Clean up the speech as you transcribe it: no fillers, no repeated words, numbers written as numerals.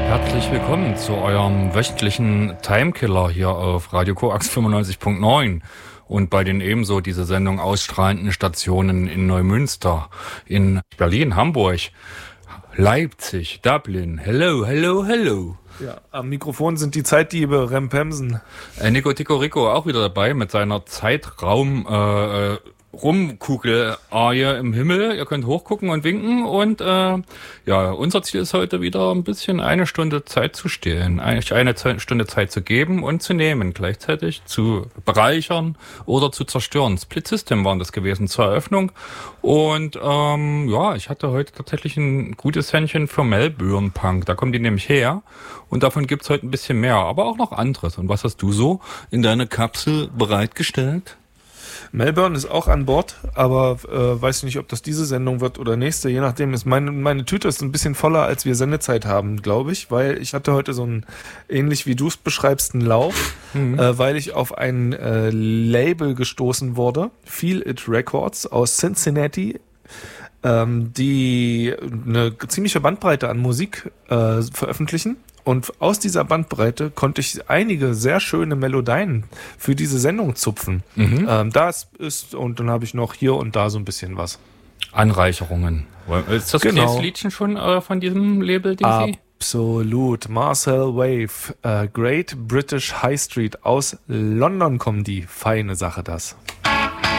Herzlich willkommen zu eurem wöchentlichen Timekiller hier auf Radio Koax 95.9 und bei den ebenso diese Sendung ausstrahlenden Stationen in Neumünster, in Berlin, Hamburg, Leipzig, Dublin. Hello, hello, hello. Ja, am Mikrofon sind die Zeitdiebe Rempemsen. Nico Tico Rico auch wieder dabei mit seiner Zeitraum Rumkugel-Arie im Himmel. Ihr könnt hochgucken und winken und ja, unser Ziel ist heute wieder ein bisschen eine Stunde Zeit zu stehlen, eigentlich eine Stunde Zeit zu geben und zu nehmen, gleichzeitig zu bereichern oder zu zerstören. Split System waren das gewesen zur Eröffnung und ja, ich hatte heute tatsächlich ein gutes Händchen für Melbourne Punk, da kommen die nämlich her und davon gibt's heute ein bisschen mehr, aber auch noch anderes. Und was hast du so in deine Kapsel bereitgestellt? Melbourne ist auch an Bord, aber weiß nicht, ob das diese Sendung wird oder nächste, je nachdem. Meine Tüte ist ein bisschen voller, als wir Sendezeit haben, glaube ich, weil ich hatte heute so einen, ähnlich wie du es beschreibst, einen Lauf, weil ich auf ein Label gestoßen wurde, Feel It Records aus Cincinnati, die eine ziemliche Bandbreite an Musik veröffentlichen. Und aus dieser Bandbreite konnte ich einige sehr schöne Melodien für diese Sendung zupfen. Das ist, und dann habe ich noch hier und da so ein bisschen was. Anreicherungen. Ist das Genau. Liedchen schon von diesem Label, DC? Absolut. Marcel Wave, Great British High Street aus London kommen die. Feine Sache das.